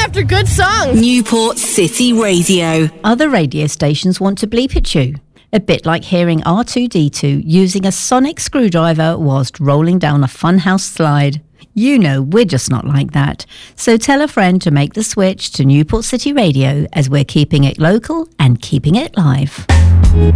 after good songs. Newport City Radio. Other radio stations want to bleep at you. A bit like hearing R2-D2 using a sonic screwdriver whilst rolling down a funhouse slide. You know we're just not like that. So tell a friend to make the switch to Newport City Radio, as we're keeping it local and keeping it live.